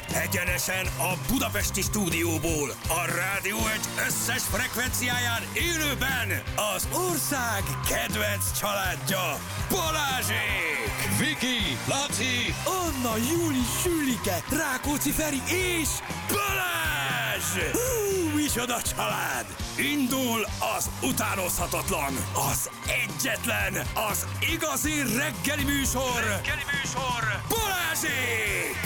Egyenesen a budapesti stúdióból, a rádió egy összes frekvenciáján élőben az ország kedvenc családja, Balázsék! Viki, Laci, Anna, Júli, Sülike, Rákóczi Feri és Balázs! Micsoda család! Indul az utánozhatatlan, az egyetlen, az igazi reggeli műsor, Balázsék!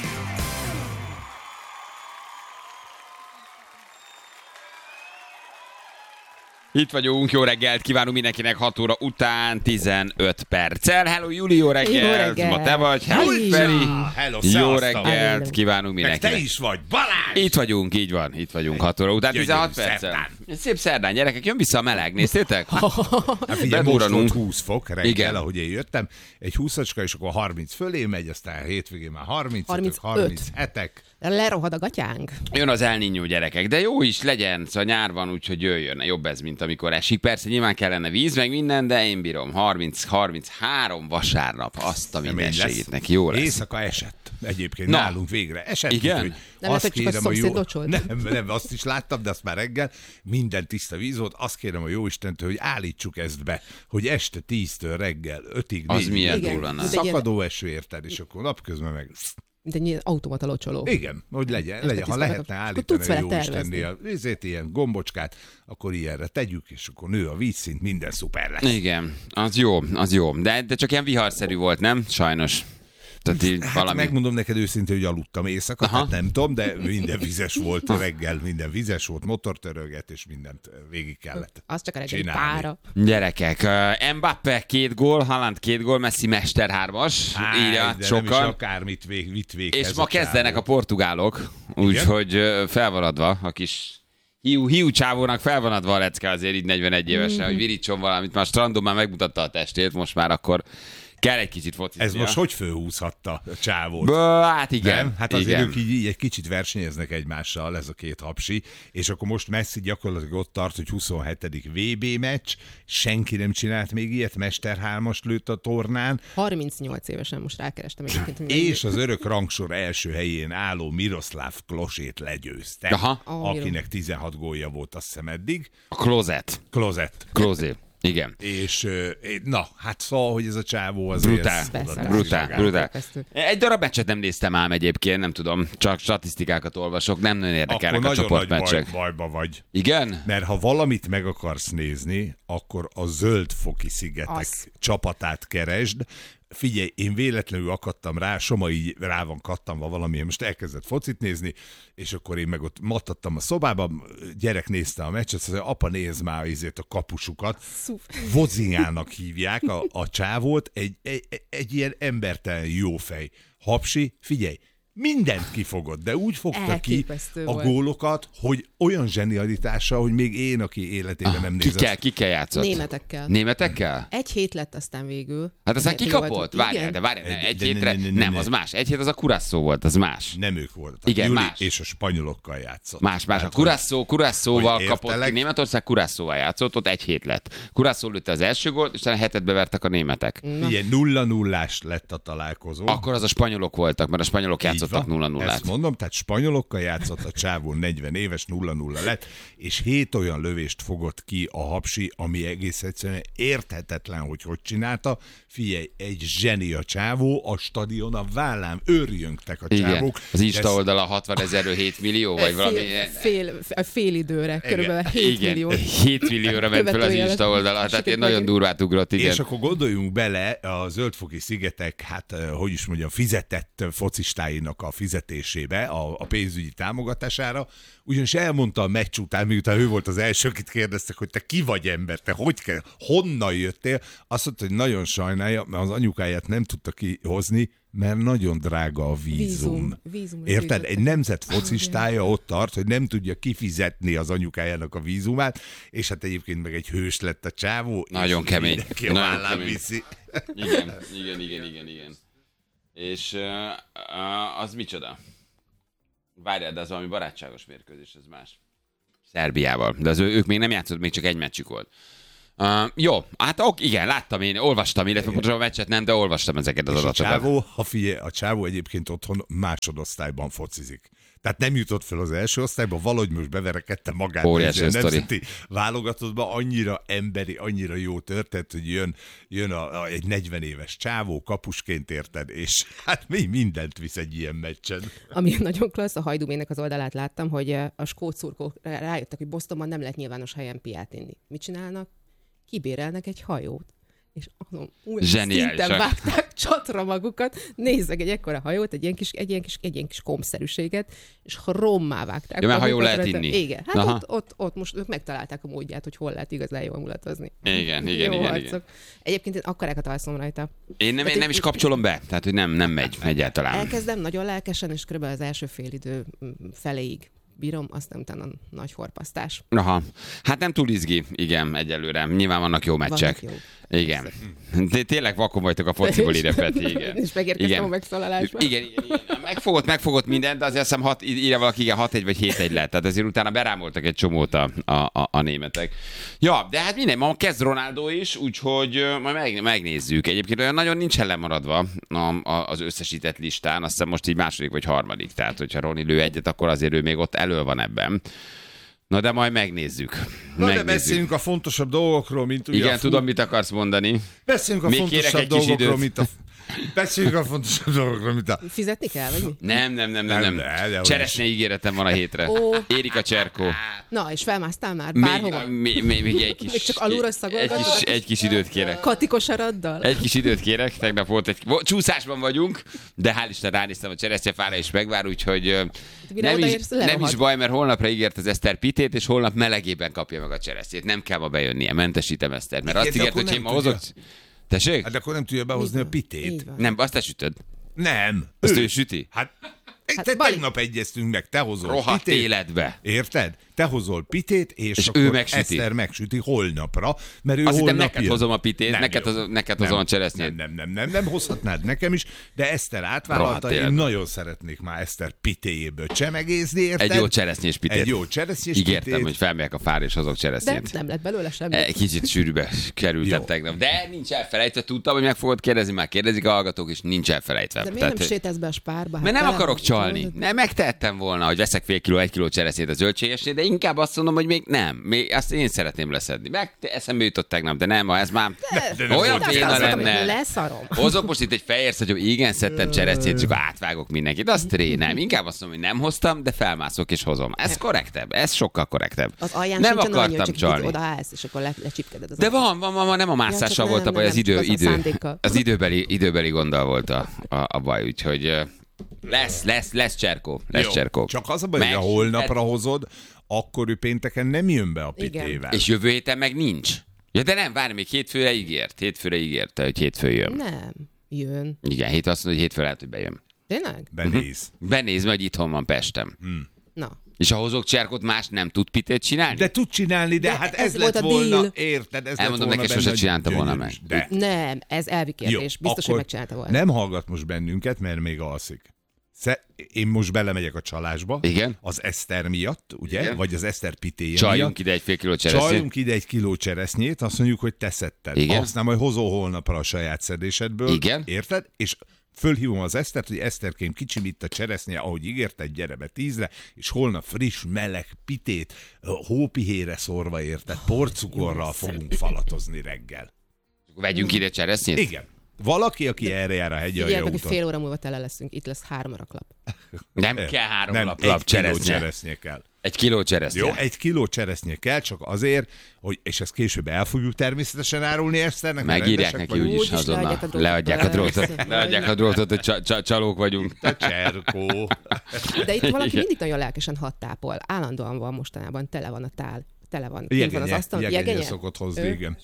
itt vagyunk, jó reggelt kívánunk mindenkinek 6 óra után 15 perccel. Hello Júli, jó reggelt! Jó reggelt. Ma te vagy, hello Feri! Hello, Jó szevasztok. reggelt kívánunk Meg mindenkinek. te is vagy, Balázs! Itt vagyunk, így van, itt vagyunk 6 óra után, 16 perccel. Szép szerdán, gyerekek, jön vissza a meleg, néztétek? Hát figyelj, most Bedurranunk. volt 20 fok reggel, Igen. ahogy én jöttem. Egy 20-acska, és akkor 30 fölé megy, aztán hétvégén már 30, 35. 37-ek. Lerohad a gatyánk. Jön az El Niño, gyerekek, de jó is legyen, szóval nyár van, úgyhogy jöjjön. Jobb ez, mint amikor esik. Persze nyilván kellene víz, meg minden, de én bírom. 30-33 vasárnap, azt a mindenségét neki jó lesz. Éjszaka esett. Egyébként Na. nálunk végre esett. Igen? úgyhogy Nem azt lehet, hogy csak a kérem szomszéd locsolt? Nem, azt is láttam, de azt már reggel minden tiszta víz volt. Azt kérem a Jóistentől, hogy állítsuk ezt be, hogy este 10-től reggel 5-ig, Az 4-ig. milyen Igen. túl lenne. De egy Szakadó eső, érted, és akkor napközben meg... Mint egy ilyen automata locsoló. Igen, hogy legyen. Ha tiszta lehetne akkor állítani tudsz a vele Jóistennél tervezni. ezért ilyen gombocskát, akkor ilyenre tegyük, és akkor nő a vízszint, minden szuper lesz. Igen, az jó. De csak ilyen viharszerű volt, nem? Sajnos. Tehát így Hát valami... megmondom neked őszintén, hogy aludtam éjszaka, Aha. hát nem tudom, de minden vizes volt reggel, minden vizes volt, motortörölget, és mindent végig kellett Az csak a reggeli csinálni. pára. Gyerekek, Mbappé 2 gól, Haaland 2 gól, Messi Mester 3-as, írja de nem is sokan. akármit vitt véghez. És ma kezdenek a portugálok, úgyhogy fel van adva a kis hiú csávónak fel van adva a lecke azért így 41 évesen, hogy virítson valamit. Már strandon már megmutatta a testét, most már akkor kell egy kicsit focizni. Ez most hogy fölhúzhatta a csávót? Hát igen. Nem? Hát azért igen. ők így egy kicsit versenyeznek egymással, ez a két hapsi, és akkor most Messi gyakorlatilag ott tart, hogy 27. VB meccs, senki nem csinált még ilyet, Mester 3-as lőtt a tornán, 38 évesen most rákerestem egyébként. és az örök rangsor első helyén álló Miroslav Klosét legyőzte, Aha. akinek 16 gólja volt, azt hiszem eddig. A Klozet. Klozet. Igen. És na, hát szóval, hogy ez a csávó azért... Brutál. ez Persze. oda Brutál. Elképesztő. Egy darab meccset nem néztem ám egyébként, nem tudom, csak statisztikákat olvasok, nem nagyon Akkor érdekelnek a nagyon nagy csoportmeccsek. bajba vagy. Igen? Mert ha valamit meg akarsz nézni, akkor a Zöld-foki szigetek Az. csapatát keresd. Figyelj, én véletlenül akadtam rá, Soma így rá van kattanva valamilyen, most elkezdett focit nézni, és akkor én meg ott mattattam a szobában, gyerek nézte a meccset, azt mondja, apa nézd már ezért a kapusukat. Voziának hívják a csávót, egy ilyen embertelen jófej. Hapsi, figyelj, mindent kifogott, de úgy fogta ki Elképesztő a volt. gólokat, hogy olyan zsenialitása, hogy még én, aki életében nem nézett. Ki kell játszott? Németekkel. Németekkel? Egy hét lett aztán végül. Hát aztán Mert ki jó kapott? volt. Várjál, Igen. egy De hétre. ne. Nem, az más. Egy hét az a Curaçao volt, az más. Nem ők voltak. Igen, Júli más. és a spanyolokkal játszott. Más. A Hát, Curaçao-val hogy kapott ki. értelek? Németország Curaçao-val játszott, ott egy hét lett. Curaçao lőtte az első gólt, és utána hetet bevertek a németek. Figyelj, 0-0-ás lett a találkozó. Akkor az a spanyolok voltak, mert a spanyolok Így játszottak van. 0-0-át. Ezt mondom, tehát spanyolokkal játszott a csávó 40 éves, 0-0 lett, és 7 olyan lövést fogott ki a hapsi, ami egész egyszerűen érthetetlen, hogy csinálta. Figyelj, egy zseni a csávó, a stadion a vállán őrjöngtek a Igen, csávók. az Insta Ez- oldala 60 000 7 millió, vagy valami. Fél időre, körülbelül 7 Igen, millió. 7 millióra ment fel az Követője Insta lett. oldala, tehát én Sikerült nagyon meg. durvát ugrott, igen. És akkor gondoljunk bele a Zöld-foki szigetek, hát hogy is mondjam, fizetett focistáinak a fizetésébe, a pénzügyi támogatására, ugyanis elmondta a meccs után, miután ő volt az első, akit kérdeztek, hogy te ki vagy ember, te honnan jöttél, azt mondta, hogy nagyon sajnálja, mert az anyukáját nem tudta kihozni, mert nagyon drága a vízum. Vízum, Érted? vízum. Egy nemzet focistája ott tart, hogy nem tudja kifizetni az anyukájának a vízumát, és hát egyébként meg egy hős lett a csávó. Nagyon és kemény. mindenki a Nagyon vállán kemény. viszi. Igen. És az micsoda? Várjál, de az valami barátságos mérkőzés, ez más. Szerbiával. De ők még nem játszott, még csak egy meccsük volt. Jó, hát igen, láttam én, olvastam, illetve pontosan a meccset nem, de olvastam ezeket az adatokat. A csávó egyébként otthon másodosztályban focizik. Tehát nem jutott fel az első osztályba, valahogy most beverekedte magát. Óriási a sztori. nemzeti válogatottba, annyira emberi, annyira jó történet, hogy jön egy 40 éves csávó kapusként, érted, és hát mindent visz egy ilyen meccsen. Ami nagyon klassz, a Hajdúmének az oldalát láttam, hogy a skót szurkolók rájöttek, hogy Bostonban nem lehet nyilvános helyen piát inni. Mit csinálnak? Kibérelnek egy hajót. És zseniálisak. szinten vágták csatra magukat, nézzek egy ekkora hajót, egy ilyen kis kompszerűséget, és rommá vágták. Ja, mert hajó magukat lehet rajta. inni. Igen, hát ott most ők megtalálták a módját, hogy hol lehet igazán jól mulatozni. Igen. Egyébként én akkorákat alszom rajta. Én nem is kapcsolom be, tehát hogy nem megy egyáltalán. Elkezdem nagyon lelkesen, és kb. Az első félidő feléig bírom, aztán utána nagy horpasztás. Aha. Hát nem túl izgi, igen, egyelőre. Nyilván vannak jó meccsek. Vannak Igen. Tényleg vakon vagytok a fociból ide, Peti, igen. És megérkeztem a megszólalásba. Igen. Megfogott mindent, de azért azt hiszem írja valaki, igen, 6-1 vagy 7-1 lett. Tehát azért utána berámoltak egy csomót a németek. Ja, de hát minden, ma kezd Ronaldo is, úgyhogy majd megnézzük. Egyébként olyan nagyon nincsen lemaradva az összesített listán, azt hiszem most így második vagy harmadik. Tehát, hogyha Roni lő egyet, akkor azért ő még ott elő van ebben. Na de majd megnézzük. De beszéljünk a fontosabb dolgokról, mint ugye igen, tudom, mit akarsz mondani. Beszéljünk a még fontosabb dolgokról, mint a... Beszéljünk a fontosabb dolgokról, mint a... Fizetni kell, vagy mi? Nem. Cseresznye ígéretem van a hétre. Érik a Cserkó. Na, és felmásztál már bárhova? Még egy kis... Még csak alulról szagolgatod? Egy kis időt kérek. Katikosaraddal? Egy kis időt kérek, tegnap volt csúszásban vagyunk, de hál' Isten ránéztem a cseresznyefára és megvár, úgyhogy nem is baj, mert holnapra ígért az Eszter pitét, és holnap melegében kapja meg a cseresznyét. Nem kell ma bejönnie, mentesítem Eszter, mert azt ígért, hogy én ma hozok... Tessék? Hát akkor nem tudja behozni a pitét. Nem, azt te sütöd. Nem. Azt ő süti? Hát tegnap egyeztünk meg, te hozol rohadt pitét. Életbe. Érted? Te hozol pitét, és ő akkor megsüti. Eszter megsüti holnapra, mert ő azt holnap neked jön. hozom a pitét, neked hozom a cseresznyét. Nem hozhatnád nekem is, de Eszter átvállalta, én nagyon szeretnék már Eszter pitéjéből csemegézni, érted? Egy jó cseresznyés pitét. Egy jó cseresznyés pitét. Ígértem, hogy felmegyek a fára és hozok cseresznyét. De nem lett belőle semmi. Egy kicsit sűrűbe kerültem tegnap. De nincs elfelejtve, tudtam, hogy meg fogod kérdezni, már kérdezik a hallgatók, és nincs elfelejtve. De miért nem sétálsz be a Spárba? Mert nem akarok csalni. Nem, megtehettem volna, hogy veszek fél kiló, 1 kiló cseresznyét a zöldségesnél, de inkább azt mondom, hogy még nem. Még azt én szeretném leszedni. Eszembe jutott tegnap, de nem, ez már olyan béna lenne. Leszarom. Hozok most itt egy fehér szatyom, igen, szedtem cseresznyét, csak átvágok mindenkit. Azt nem. Inkább azt mondom, hogy nem hoztam, de felmászok és hozom. Ez korrektebb, ez sokkal korrektebb. Az alján nem sincsen akartam annyi, csalni. csak odaállsz, és akkor lecsipkeded az de van, nem a mászással volt a baj, az időbeli gonddal volt a baj, úgyhogy lesz Cserkó. Lesz Cserkó. Csak az a baj, hogy a holnapra hozod, akkor ő pénteken nem jön be a pitével. És jövő héten meg nincs. Ja, de nem, várj, még hétfőre ígérte, hogy hétfő jön. Nem, jön. Igen, azt mondja, hogy hétfő lehet, hogy bejön. Tényleg? Benéz, mert itthon van Pestem. Na. És ha hozok Cserkót, más nem tud pitét csinálni? De tud csinálni, de hát ez lett volna, érted? Elmondom neki, sose csinálta volna meg. Nem, ez elvi kérdés. Biztos, hogy megcsinálta volna. Nem hallgat most bennünket, mert még alszik. Én most belemegyek a csalásba. Igen. Az Eszter miatt, ugye? Igen. Vagy az Eszter pitéje miatt. Csaljunk ide 1,5 kiló cseresznyét. Csaljunk ide 1 kiló cseresznyét, azt mondjuk, hogy te szedted. Igen. Aztán majd hozol holnapra a saját szedésedből. Igen. Érted? És fölhívom az Esztert, hogy Eszterkém, kicsim itt a cseresznye, ahogy ígérted, gyere be 10-re, és holnap friss, meleg pitét, hópihére szórva, érted, porcukorral fogunk falatozni reggel. Vegyünk ide cseresznyét? Igen. Valaki, aki erre jár a hegyi úton. Fél óra múlva tele leszünk, itt lesz 3 raklap. Nem kell 3 raklap cseresznye kell. 1 kiló cseresznye. Jó, 1 kiló cseresznye kell, csak azért, hogy, és ezt később el fogjuk természetesen árulni Eszternek. Megírják neki úgyis azonnal. Leadják a drótot, hogy csalók vagyunk. A Cserkó. De itt valaki mindig nagyon lelkesen hattápol. Állandóan van mostanában, tele van a tál. Tele van. Jegenye szokott hozni, igen.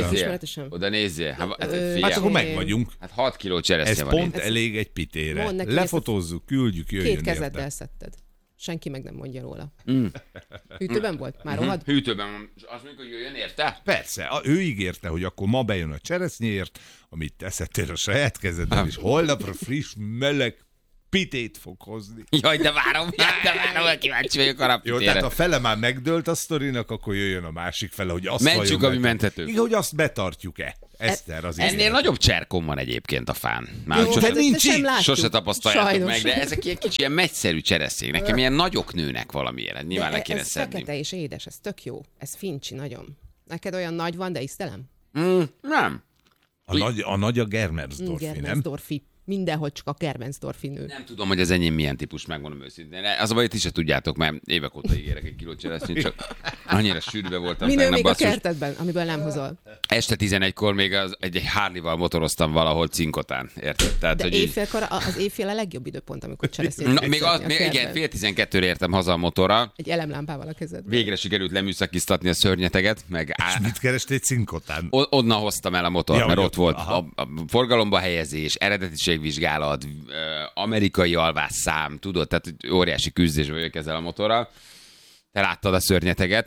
Oda nézzél. Hát akkor meg vagyunk. Hát 6 kiló cseresznye van. Ez pont elég egy pitére. Lefotózzuk, küldjük, jöjjön. 2 kezeddel szedted. Senki meg nem mondja róla. Hűtőben volt? Már rohad? Hűtőben. Azt mondjuk, hogy jöjjön érte? Persze. Ő ígérte, hogy akkor ma bejön a cseresznyéért, amit te szedtél a saját kezeddel, és holnapra friss, meleg pitét fog hozni. Jaj, de várom, kíváncsi vagyok a Jó, rapitére. tehát a fele már megdőlt a sztorinak, akkor jöjjön a másik fele, hogy azt Mentsük, vajon ami mentető. Igen, hogy azt betartjuk-e. Eszter, az Ennél nagyobb cserkom van egyébként a fán. Már Jó, sose, de nincs sem így. látjuk. sose tapasztaljátok Sajnos. meg, de ezek ilyen kicsi, ilyen megyszerű csereszék. Nekem ilyen nagyok nőnek valamiért. Nyilván le kéne ez szedni. fekete és édes, ez tök jó. Ez fincsi nagyon. Neked olyan nagy van, de íztelem? Nem. A nagy a Germersdorfi, nem? Germensdorfi. Mindenhol csak a Germensdorfi nő. Nem tudom, hogy az enyém milyen típus, megmondom őszintén. Az a baj, ti se tudjátok, mert évek óta ígérek egy kilót cseresznyét, csak annyira sűrűbe voltam. Mi nő tegnap, még a basszus. kertedben, amiből nem hozol? Este 11-kor még egy Harley-val motoroztam valahol Cinkotán, érted? Tehát, De hogy így- éjfélkor, az éjfél a legjobb időpont, amikor cseresznyét Na, kell még, szedni a igen, kertben. fél 12-re értem haza a motorral. Egy elemlámpával a kezedben. Végre sikerült leműszakiztatni a szörnyeteget, meg És mit kerestél Cinkotán? onnan hoztam el a motor, Ja, mert hogy ott volt aha. a forgalomba helyezés, eredetiségvizsgálat, amerikai alvásszám, tudod, tehát óriási küzdés vagyok ezzel a motorral. Te láttad a szörnyeteget,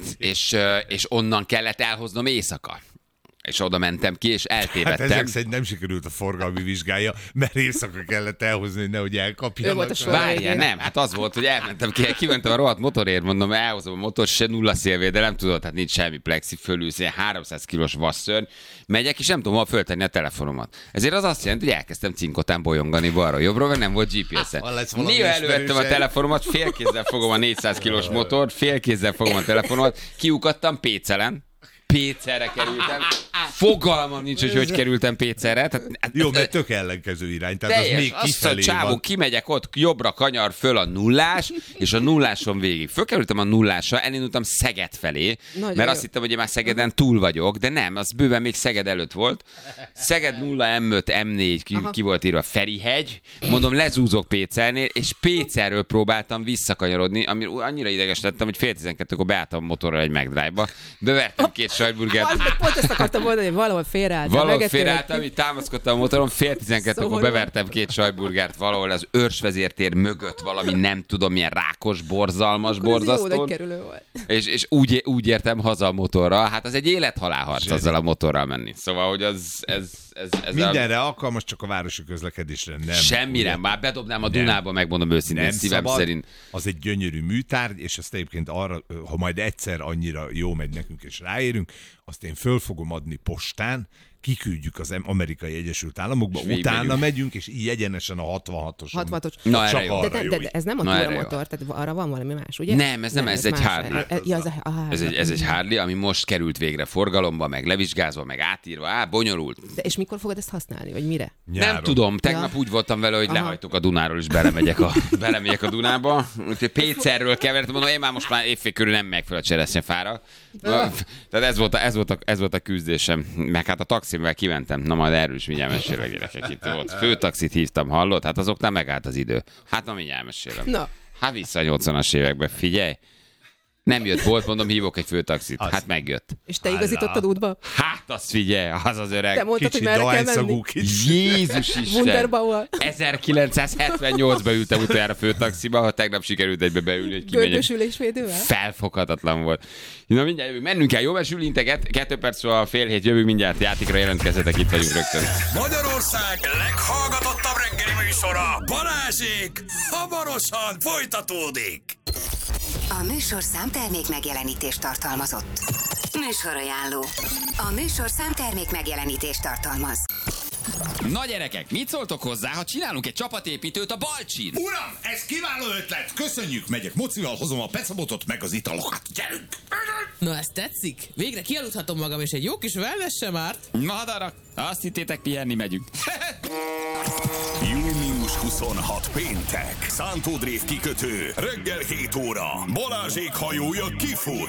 és onnan kellett elhoznom éjszaka. És oda mentem ki, és Hát eltévedtem. ezek szerint nem sikerült a forgalmi vizsgája, mert éjszaka kellett elhozni, hogy nehogy elkapjanak. Ő volt a sor. Várjál, nem, hát az volt, hogy elmentem ki, kimentem a rohadt motorért, mondom, elhozom a motor, se nulla szélvéd, de nem tudod, hát nincs semmi plexi, fölülsz, ilyen 300 kilós vasszörny, megyek, és nem tudom hol föltenni a telefonomat. Ezért az azt jelenti, hogy elkezdtem Cinkotán bolyongani balra-jobbra, mert nem volt GPS-en. Ha lesz valami Néha elővettem a ismerős telefonomat, félkézzel fogom a 400 kilós motort, félkézzel fogom a telefonomat, kiukadtam Pécelen, PC-re kerültem. Fogalmam nincs, hogy kerültem PC-re. Tehát, Jó, mert tök ellenkező irány, tehát az teljes, még azt a kifelé csávó, van. kimegyek ott, jobbra kanyar föl a nullás, és a nulláson végig. Fölkerültem a nullásra, elindultam Szeged felé, Nagyon mert jó. azt hittem, hogy én már Szegeden túl vagyok, de nem, az bőven még Szeged előtt volt. Szeged 0, M5, M4, ki volt írva Ferihegy, mondom, lezúzok Pécelnél, és Pécelről próbáltam visszakanyarodni, ami annyira ideges lettem, hogy fél 12-kor beálltam a motorral egy McDrive-ba, bevertem 2 sajtburgert, Pont ezt akartam mondani, hogy valahol félreálltam. valahol megettél félreálltam, így támaszkodtam a motoron, fél 12-kor Szomorú. bevertem 2 sajtburgert valahol az őrsvezértér mögött, valami nem tudom, milyen rákos, borzalmas, egy jó borzasztó. nagy kerülő volt. És úgy értem haza a motorral, hát az egy élethalálharc azzal a motorral menni. Szóval, hogy ez Mindenre alkalmas, csak a városi közlekedésre nem. semmire, már bedobnám a Dunába, megmondom őszintén, Nem szívem szabad. szerint. Az egy gyönyörű műtárgy, és ezt egyébként arra, ha majd egyszer annyira jó megy nekünk, és ráérünk, azt én föl fogom adni postán, kiküldjük az Amerikai Egyesült Államokba, És utána végigmegyünk. megyünk, és így egyenesen a 66-oson. 66-os. Na, erre Csak jó. arra De, jó. de ez nem a Na, erre jó. túramotor, tehát arra van valami más, ugye? Nem, ez nem, ez egy más. Harley. Ja, a Harley. Ez egy Harley, ami most került végre forgalomba, meg levizsgázva, meg átírva, bonyolult. De és mikor fogod ezt használni, vagy mire? Nyáron. Nem tudom, tegnap úgy voltam vele, hogy lehajtok a Dunáról, és belemegyek a Dunába. Úgyhogy Pécerről kevertem, mondom, én most már évfél körül nem megyek fel a cseresznyefára. Tehát ez volt a küzdésem. Meg hát a taximvel kimentem. Na majd erről is mindjárt mesélek, gyerekek. Itt volt. Főtaxit hívtam, hallott? Hát azoknál megállt az idő. Hát na mindjárt mesélem. Na. Hát vissza a 80-as évekbe, figyelj. Nem jött, volt, mondom, hívok egy főtaxit. Az. Hát megjött. És te igazítottad útba? Hát azt figyelj, az az Te öreg. mondtad, hogy Kicsit merre kell dohányszagú, menni? kicsit. Jézus Isten! Wunderbauer. 1978-ban ültem utoljára főtaxiba, ha tegnap sikerült egybe beülni, hogy kimegyek. Görgős ülésvédővel? Felfoghatatlan volt. Na mindjárt jövünk, mennünk kell, jó esül integet, 2 perc szóval fél hét jövünk, mindjárt játékra jelentkezzetek, itt vagyunk rögtön. Magyarország leghallgatottabb reggeli műsora, Balázsék, hamarosan folytatódik. A műsorszám termék megjelenítést tartalmazott. Műsorajánló. A műsorszám termék megjelenítést tartalmaz. Na gyerekek, mit szóltok hozzá, ha csinálunk egy csapatépítőt a Balcsin? Uram, ez kiváló ötlet! Köszönjük, megyek mocival, hozom a pecabotot, meg az italokat. Gyerünk! Na, ez tetszik? Végre kialudhatom magam, és egy jó kis wellness sem árt. Madarak, azt hittétek pihenni megyünk. Június 26 péntek. Szántó Drév kikötő. Reggel 7 óra. Balázsék hajója kifut.